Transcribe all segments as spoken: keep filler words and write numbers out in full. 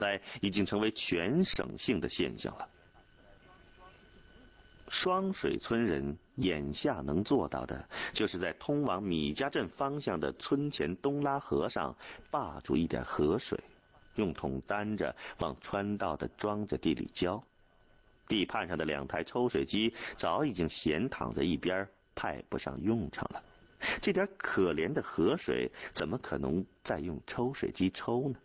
灾已经成为全省性的现象了。双水村人眼下能做到的，就是在通往米家镇方向的村前东拉河上坝住一点河水，用桶担着往穿道的庄稼地里浇。地畔上的两台抽水机早已经闲躺在一边，派不上用场了。这点可怜的河水怎么可能再用抽水机抽呢？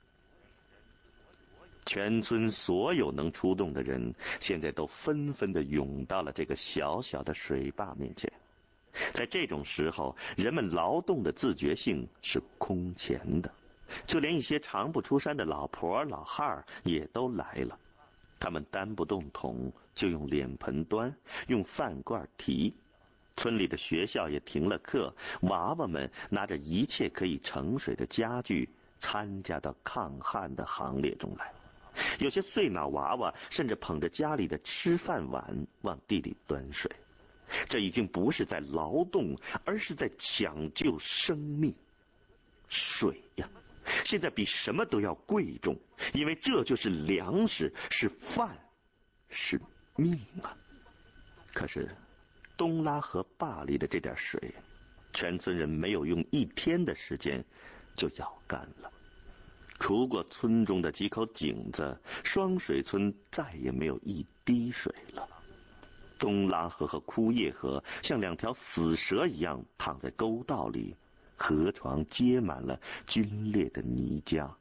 全村所有能出动的人现在都纷纷地涌到了这个小小的水坝面前。在这种时候，人们劳动的自觉性是空前的，就连一些常不出山的老婆老汉儿也都来了。他们担不动桶，就用脸盆端，用饭罐提。村里的学校也停了课，娃娃们拿着一切可以盛水的家具，参加到抗旱的行列中来。有些碎脑娃娃甚至捧着家里的吃饭碗往地里端水。这已经不是在劳动，而是在抢救生命。水呀，现在比什么都要贵重，因为这就是粮食，是饭，是命啊！可是东拉河坝里的这点水，全村人没有用一天的时间就舀干了。除过村中的几口井子，双水村再也没有一滴水了。东拉河和枯叶河像两条死蛇一样躺在沟道里，河床结满了皲裂的泥浆。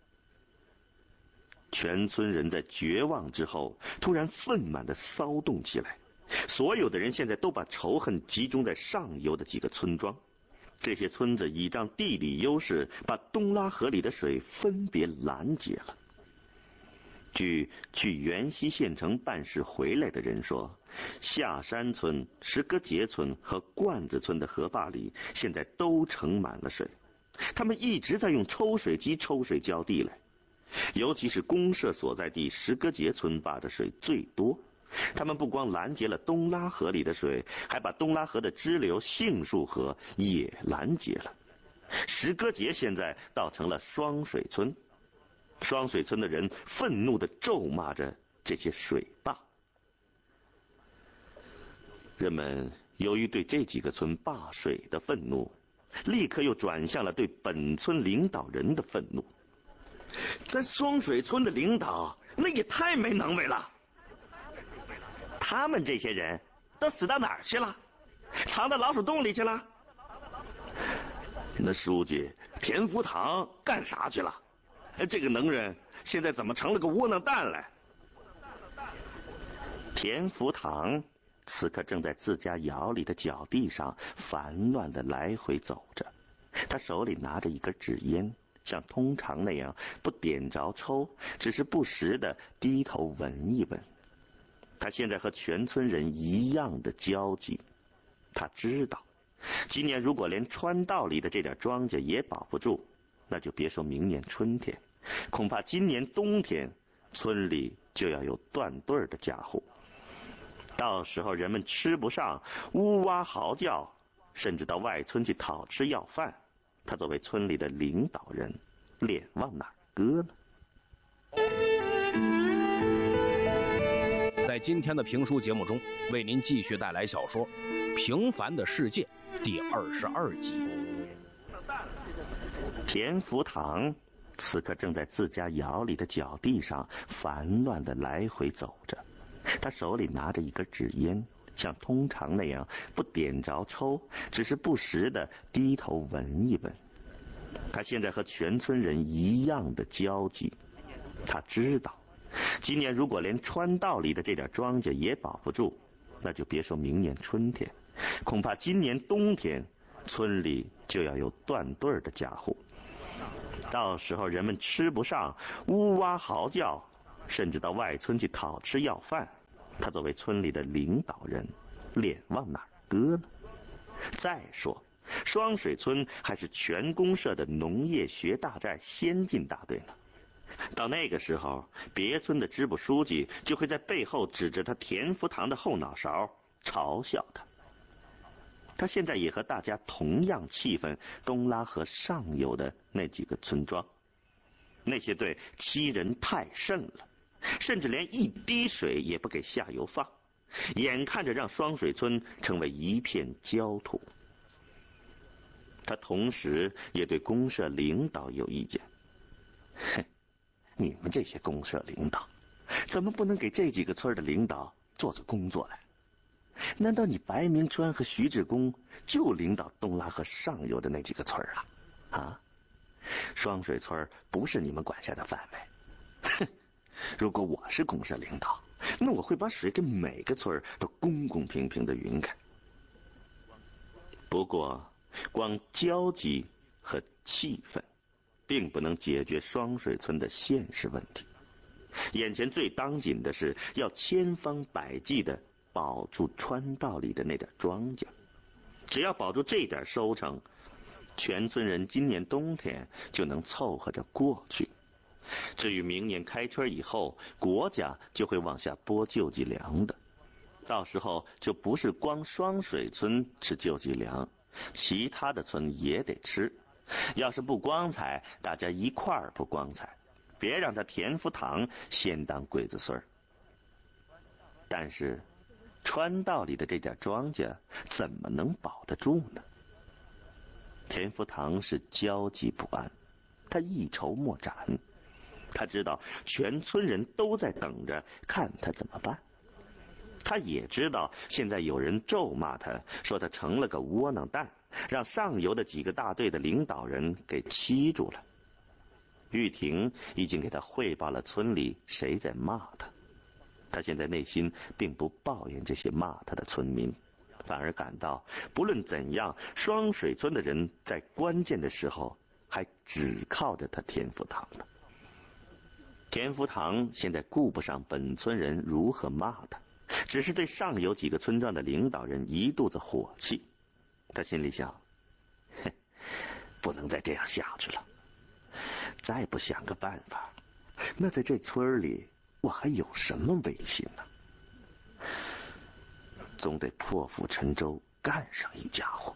全村人在绝望之后突然愤满地骚动起来，所有的人现在都把仇恨集中在上游的几个村庄。这些村子倚仗地理优势，把东拉河里的水分别拦截了。据去元溪县城办事回来的人说，下山村、石歌节村和罐子村的河坝里现在都盛满了水，他们一直在用抽水机抽水浇地来。尤其是公社所在地石歌节村坝的水最多，他们不光拦截了东拉河里的水，还把东拉河的支流杏树河也拦截了。石歌节现在倒成了双水村，双水村的人愤怒地咒骂着这些水坝。人们由于对这几个村坝水的愤怒，立刻又转向了对本村领导人的愤怒。咱双水村的领导那也太没能为了，他们这些人都死到哪儿去了？藏到老鼠洞里去了？那书记田福堂干啥去了？这个能人现在怎么成了个窝囊蛋来？田福堂此刻正在自家窑里的脚地上烦乱地来回走着，他手里拿着一根纸烟，像通常那样不点着抽，只是不时地低头闻一闻。他现在和全村人一样的焦急，他知道今年如果连川道里的这点庄稼也保不住，那就别说明年春天，恐怕今年冬天村里就要有断队的家伙。到时候人们吃不上，呜哇嚎叫，甚至到外村去讨吃要饭，他作为村里的领导人，脸往哪儿搁呢？ 在今天的评书节目中，为您继续带来小说《平凡的世界》第二十二集。 田福堂此刻正在自家窑里的脚地上烦乱地来回走着，他手里拿着一根纸烟，像通常那样不点着抽，只是不时地低头闻一闻。他现在和全村人一样的焦急，他知道今年如果连川道里的这点庄稼也保不住，那就别说明年春天，恐怕今年冬天村里就要有断队的家伙。到时候人们吃不上，呜哇嚎叫，甚至到外村去讨吃要饭，他作为村里的领导人，脸往哪儿搁呢？再说双水村还是全公社的农业学大寨先进大队呢，到那个时候，别村的支部书记就会在背后指着他田福堂的后脑勺嘲笑他。他现在也和大家同样气愤东拉河上游的那几个村庄， 那些队欺人太甚了，甚至连一滴水也不给下游放，眼看着让双水村成为一片焦土。他同时也对公社领导有意见。哼，你们这些公社领导，怎么不能给这几个村的领导做做工作来？难道你白明川和徐志公就领导东拉河上游的那几个村啊？啊？双水村不是你们管辖的范围。哼，如果我是公社领导，那我会把水给每个村都公公平平的匀开。不过光交际和气氛并不能解决双水村的现实问题，眼前最当紧的是要千方百计的保住川道里的那点庄稼。只要保住这点收成，全村人今年冬天就能凑合着过去。至于明年开春以后，国家就会往下拨救济粮的，到时候就不是光双水村吃救济粮，其他的村也得吃。要是不光彩，大家一块儿不光彩，别让他田福堂先当鬼子孙儿。但是川道里的这点庄稼怎么能保得住呢？田福堂是焦急不安，他一筹莫展。他知道全村人都在等着看他怎么办。他也知道现在有人咒骂他，说他成了个窝囊蛋，让上游的几个大队的领导人给欺住了。玉婷已经给他汇报了村里谁在骂他，他现在内心并不抱怨这些骂他的村民，反而感到不论怎样，双水村的人在关键的时候还只靠着他田福堂呢。田福堂现在顾不上本村人如何骂他，只是对上游几个村庄的领导人一肚子火气。他心里想，哼，不能再这样下去了，再不想个办法，那在这村里我还有什么威信呢？总得破釜沉舟干上一家伙。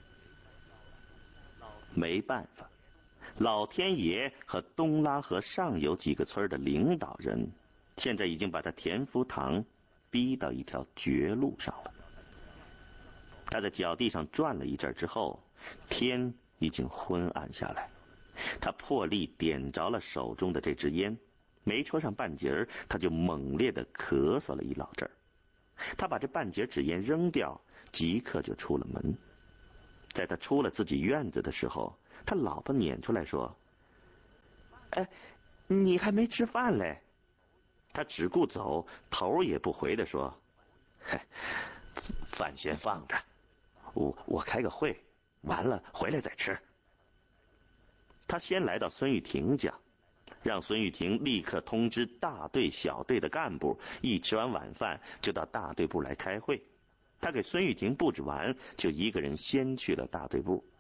没办法，老天爷和东拉河上游几个村的领导人现在已经把他田福堂逼到一条绝路上了。他在脚地上转了一阵之后，天已经昏暗下来。他破例点着了手中的这支烟，没抽上半截，他就猛烈地咳嗽了一老阵儿。他把这半截纸烟扔掉，即刻就出了门。在他出了自己院子的时候，他老婆撵出来说：“哎，你还没吃饭嘞。”他只顾走，头也不回地说：“嗨，饭先放着，我我开个会，完了回来再吃。”他先来到孙玉婷家，让孙玉婷立刻通知大队小队的干部，一吃完晚饭就到大队部来开会。他给孙玉婷布置完，就一个人先去了大队部。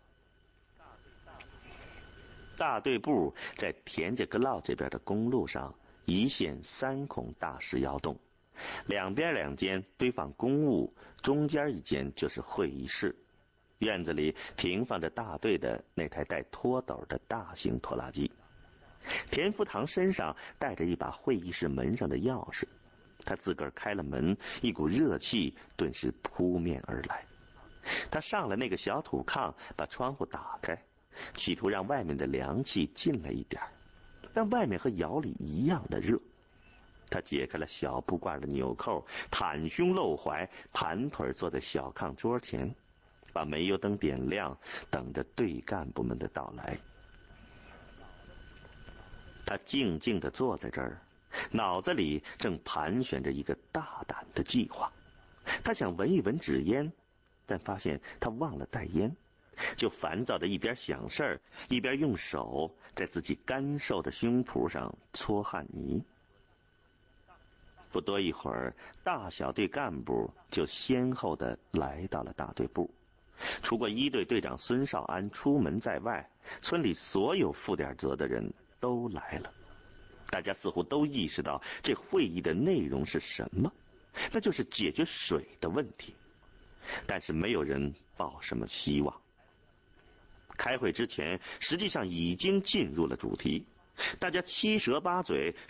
大队部在田家阁老这边的公路上，一线三孔大石窑洞，两边两间堆放公务，中间一间就是会议室。院子里停放着大队的那台带拖斗的大型拖拉机。田福堂身上带着一把会议室门上的钥匙，他自个儿开了门，一股热气顿时扑面而来。他上了那个小土炕，把窗户打开，企图让外面的凉气进来一点，但外面和窑里一样的热。他解开了小布褂的纽扣，袒胸露怀，盘腿坐在小炕桌前，把煤油灯点亮，等着队干部们的到来。他静静地坐在这儿，脑子里正盘旋着一个大胆的计划。他想闻一闻纸烟，但发现他忘了带烟，就烦躁的一边想事儿，一边用手在自己干瘦的胸脯上搓汗泥。不多一会儿，大小队干部就先后的来到了大队部。除过一队队长孙少安出门在外，村里所有负点责的人都来了。大家似乎都意识到这会议的内容是什么，那就是解决水的问题。但是没有人抱什么希望。开会之前，实际上已经进入了主题。 大家七舌八嘴